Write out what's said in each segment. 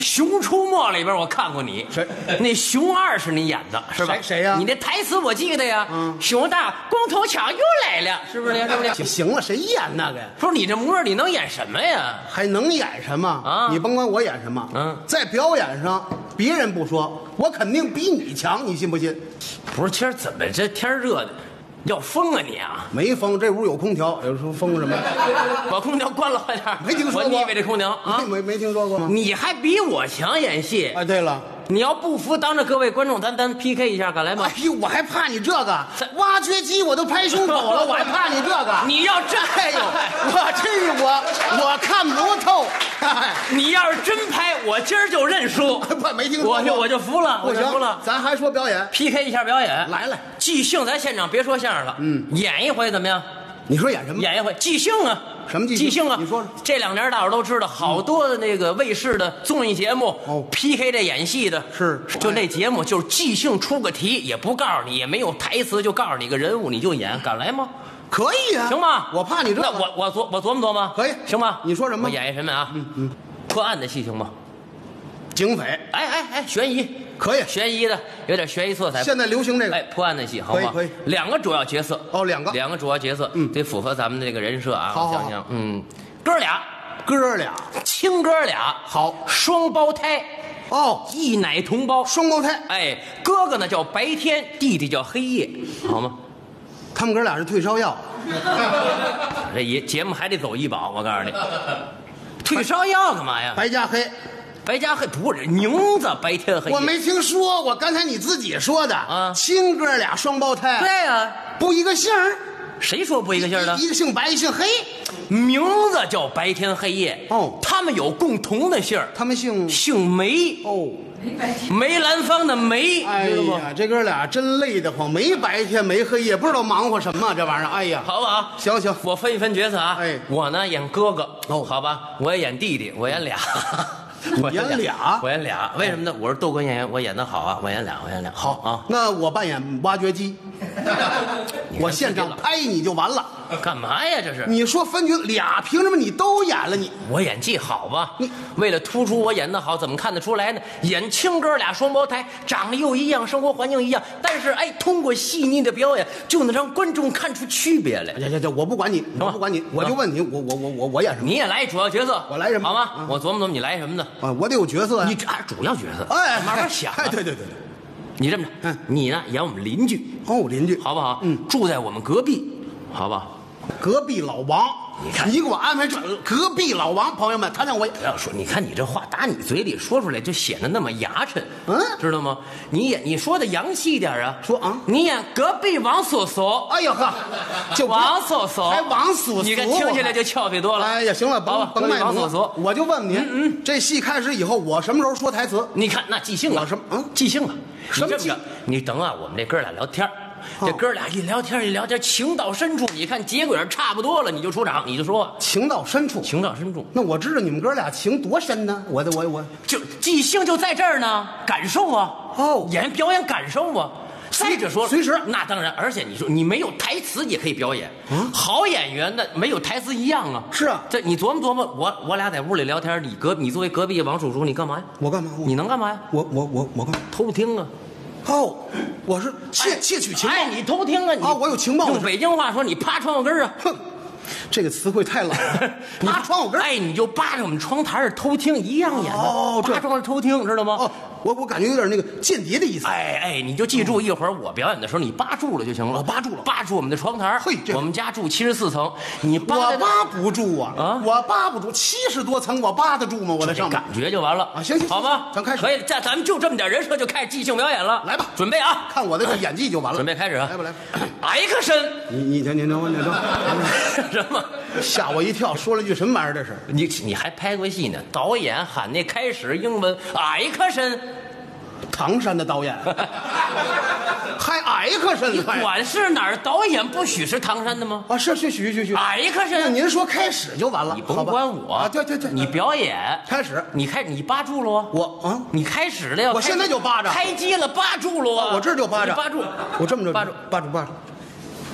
熊出没》里边我看过你， 谁？ 那熊二是你演的，是吧？ 谁呀？ 你那台词我记得呀。熊大光头强又来了，是不是？是不是？ 行了，谁演那个呀？ 不是你这模样，你能演什么呀？ 还能演什么啊？ 你甭管我演什么，在表演上，别人不说，我肯定比你强，你信不信？ 不是，今儿怎么这天热的？要疯啊你啊！ 没风，这屋有空调，有时候风什么？ 把空调关了快点。 没听说过。 我腻歪这空调啊？ 没听说过吗？ 你还比我强演戏。 哎，对了， 你要不服，当着各位观众，咱 PK 一下，敢来吗？ 哎呦，我还怕你这个挖掘机，我都拍胸口了，我还怕你这个。 你要真， 哎呦，我看不透。 你要是真拍，我今儿就认输。 不，没听说过， 我就服了， 不行了。咱还说表演 ，PK 一下表演。 来， 即兴，咱现场别说相声了，演一回怎么样？ 你说演什么？ 演一回即兴啊。 什么即兴啊？ 你说说。 这2年大伙都知道，好多的那个卫视的综艺节目，PK 这演戏的， 是就那节目就是即兴出个题，也不告诉你，也没有台词，就告诉你个人物，你就演，敢来吗？ 可以啊， 行吗？ 我怕你这， 那我琢磨琢磨， 可以， 行吗？ 你说什么？ 我演一什么啊？破案的戏行吗？ 警匪， 哎，悬疑可以， 悬疑的有点悬疑色彩。 现在流行这个， 哎，破案的戏好吗？ 可以 2个主要角色哦，2个主要角色，得符合咱们这个人设啊。 好， 想想，哥俩，亲哥俩， 好， 双胞胎，异奶同胞， 双胞胎。 哎，哥哥呢叫白天，弟弟叫黑夜，好吗？ 他们哥俩是退烧药。 这节目还得走医保，我告诉你，退烧药干嘛呀？ 白加黑不是名字，白天黑夜。 我没听说过，刚才你自己说的啊，亲哥俩双胞胎。 对呀， 不一个姓儿。 谁说不一个姓的？ 一个姓白，一个姓黑， 名字叫白天黑夜。他们有共同的姓， 他们姓梅。梅兰芳的梅。 哎呀，这哥俩真累得慌，没白天没黑夜，不知道忙活什么这玩意儿。哎呀， 好不好？ 行， 我分一分角色啊。 哎， 我呢演哥哥，好吧，我也演弟弟，我演俩。 我演俩， 为什么呢？我是逗哏演员，我演得好啊，我演俩。好啊， 那我扮演挖掘机，我现场拍你就完了。 干嘛呀？这是你说分局俩，凭什么你都演了？ 我演技好吧？为了突出我演得好，怎么看得出来呢？演亲哥俩双胞胎，长得又一样，生活环境一样，但是通过细腻的表演，就能让观众看出区别来。 我不管你，我就问你，我演什么？ 你也来主要角色， 我来什么？ 好吗？我琢磨你来什么呢？ 我得有角色呀。 你主要角色，慢慢想。 对。 你这么着，你呢演我们邻居。 邻居， 好不好？住在我们隔壁，好不好？ 隔壁老王， 你看， 你给我安排这隔壁老王，朋友们，他让我不要说，你看你这话打你嘴里说出来就显得那么牙碜，知道吗？你说的洋气一点啊， 说啊， 你演隔壁王叔叔， 哎呀呵，就王叔叔， 还王叔叔， 你看听起来就俏皮多了。 哎呀，行了，甭卖王叔叔， 我就问您，这戏开始以后，我什么时候说台词？ 你看那即兴了， 什么？ 即兴了， 什么即？ 你等啊，我们这哥俩聊天。这哥俩一聊天，情到深处，你看节骨眼差不多了，你就出场，你就说情到深处，那我知道你们哥俩情多深呢，我就即兴就在这儿呢，感受啊，表演感受啊。再者说， 随时那当然，而且你说你没有台词也可以表演，好演员的没有台词一样啊。 是啊， 这你琢磨，我俩在屋里聊天，你作为隔壁王叔叔，你干嘛呀？ 我干嘛？ 你能干嘛呀？ 我干嘛？ 偷听啊。 我是窃取情报。 你偷听啊！ 我有情报。 用北京话说，你趴窗户根啊！ 哼，这个词汇太老了。趴窗户根， 你就扒着我们窗台偷听，一样演的。扒窗户偷听，知道吗？ 我感觉有点那个间谍的意思。 你就记住，一会儿我表演的时候，你扒住了就行了。 我扒住了， 扒住我们的窗台。我们家住74层， 我扒不住啊！我扒不住，70多层我扒得住吗？我在上面， 感觉就完了啊！ 行， 好吧， 咱开始。 可以，咱们就这么点人设，就开始即兴表演了。 来吧， 准备啊！ 看我的这演技就完了。 准备开始啊！ 来吧。 Action！ 你等， 什么？ 吓我一跳，说了句什么玩意儿？这是你还拍过戏呢？导演喊那开始英文 Action。 唐山的导演，还Action？ 你管是哪儿导演不许是唐山的吗？ 是许。 Action！ 您说开始就完了， 你甭管我啊！对， 你表演开始， 你扒住了你开始了呀！ 我现在就扒着， 开机了，扒住了我这就扒着， 扒住， 我这么着扒住。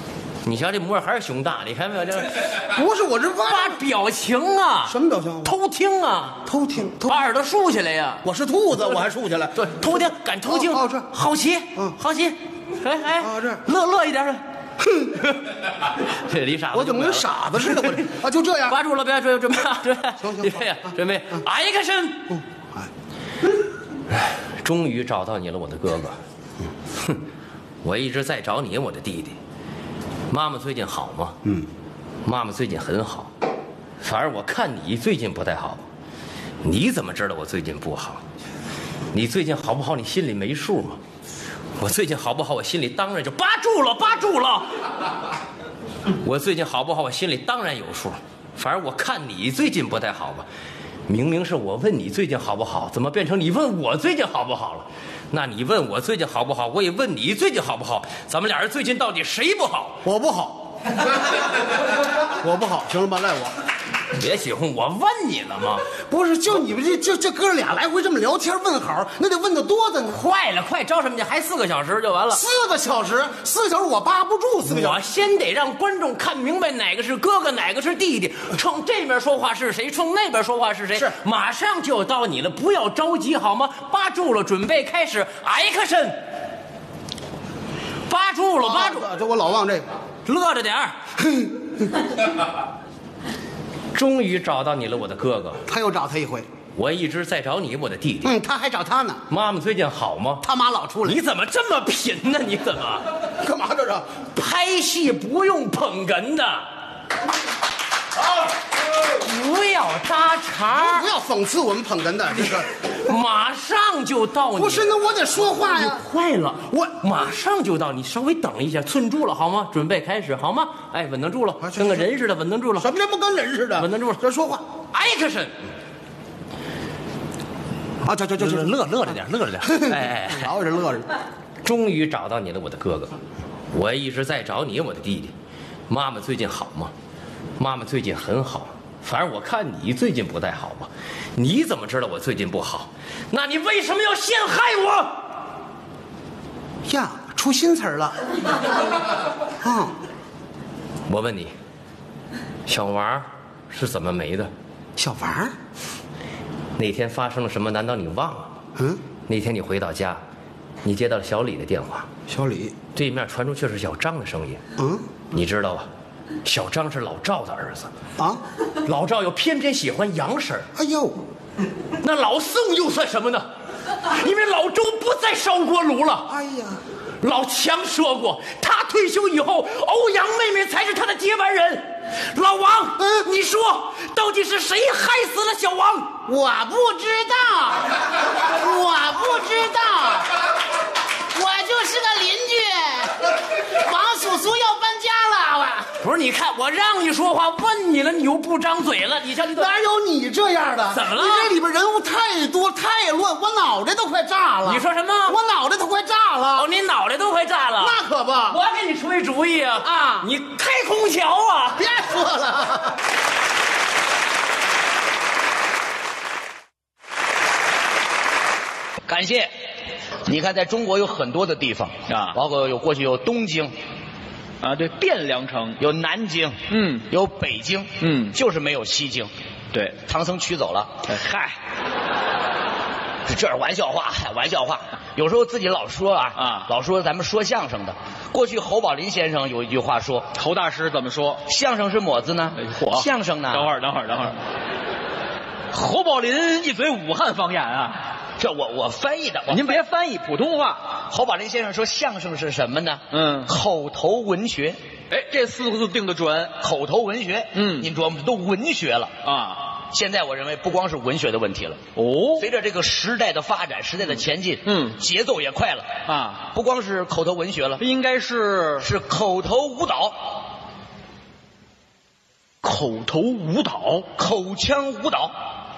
你瞧这模样还是胸大，你看没有？这不是我这发表情啊！ 什么表情？ 偷听啊！ 偷听， 把耳朵竖起来呀！ 我是兔子，我还竖起来。 对，偷听，敢偷听。 哦，这好奇，好奇。哎， 这乐一点的。这离傻子， 我怎么跟傻子似的？我就这样。 抓住了，别准备啊！ 行， 准备。action！终于找到你了，我的哥哥。哼，我一直在找你，我的弟弟。妈妈最近好吗？妈妈最近很好，反而我看你最近不太好。你怎么知道我最近不好？你最近好不好？你心里没数吗？我最近好不好？我心里当然就扒住了。我最近好不好？我心里当然有数。反而我看你最近不太好吧？明明是我问你最近好不好，怎么变成你问我最近好不好了？那你问我最近好不好，我也问你最近好不好？咱们俩人最近到底谁不好？ 我不好，我不好，行了吧？赖我。 别起哄，我问你了吗？ 不是，就你们这哥俩来回这么聊天问好，那得问得多的呢。 快着什么去？还4个小时就完了。 4个小时我扒不住4个小时。 我先得让观众看明白哪个是哥哥，哪个是弟弟。冲这边说话是谁，冲那边说话是谁。 是， 马上就到你了，不要着急好吗？扒住了，准备开始 ，action！ 扒住了。 这我老忘这个， 乐着点儿。终于找到你了，我的哥哥。 他又找他一回。 我一直在找你，我的弟弟。 他还找他呢。 妈妈最近好吗？ 他妈老出来。 你怎么这么贫呢？你怎么？ 干嘛这是？ 拍戏不用捧哏的。不要搭茬， 不要讽刺我们捧哏的，这个马上就到你。 不是，那我得说话呀。 快了，我马上就到，你稍微等一下，寸住了好吗？准备开始好吗？哎，稳当住了，跟个人似的，稳当住了。 什么叫不跟人似的？ 稳当住了， 这说话。 action！ 啊，这乐着点。哎， 老是乐着。 终于找到你了，我的哥哥。我一直在找你，我的弟弟。妈妈最近好吗？妈妈最近很好，反正我看你最近不太好吧？你怎么知道我最近不好？那你为什么要陷害我？ 呀，出新词儿了。 我问你，小王是怎么没的？ 小王？ 那天发生了什么？难道你忘了？那天你回到家，你接到了小李的电话。 小李？对面传出却是小张的声音。你知道吧？小张是老赵的儿子啊， 老赵又偏偏喜欢杨婶。 哎呦， 那老宋又算什么呢？因为老周不再烧锅炉了。 哎呀， 老强说过，他退休以后，欧阳妹妹才是他的接班人。老王，你说到底是谁害死了小王？ 我不知道，我就是个邻居。王叔叔要搬家了， 不是，你看我让你说话，问你了，你又不张嘴了。你像哪有你这样的？ 怎么了？ 你这里边人物太多太乱，我脑袋都快炸了。 你说什么？ 我脑袋都快炸了。 哦，你脑袋都快炸了？ 那可不。 我给你出一主意啊！你开空调啊！ 别说了。 感谢。你看，在中国有很多的地方啊， 包括过去有东京， 啊，对，汴梁城有南京，有北京，就是没有西京。 对， 唐僧取走了。 嗨， 这是玩笑话，玩笑话。有时候自己老说老说咱们说相声的。过去侯宝林先生有一句话说， 侯大师怎么说？ 相声是么子呢？相声呢？ 等会儿。侯宝林一嘴武汉方言啊！ 这我翻译的， 您别翻译普通话。 侯宝林先生说，相声是什么呢？口头文学。 哎，这4个字定得准， 口头文学。您琢磨，都文学了啊！ 现在我认为不光是文学的问题了。 哦， 随着这个时代的发展，时代的前进，节奏也快了啊！ 不光是口头文学了， 应该是口头舞蹈。 口头舞蹈， 口腔舞蹈。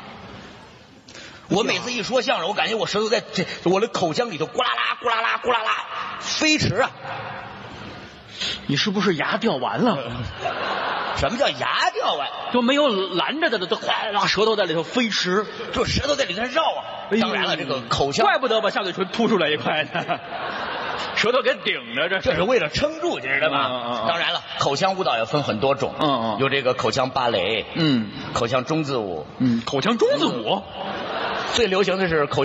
我每次一说相声，我感觉我舌头在我的口腔里头咕啦啦咕啦啦咕啦啦飞驰啊！ 你是不是牙掉完了？ 什么叫牙掉完？ 就没有拦着的，都哗啦舌头在里头飞驰， 就舌头在里头绕啊！当然了，这个口腔， 怪不得把下嘴唇凸出来一块呢。 舌头给顶着， 这是为了撑住，知道吗？当然了，口腔舞蹈也分很多种，有这个口腔芭蕾，口腔中字舞， 口腔中字舞， 最流行的是口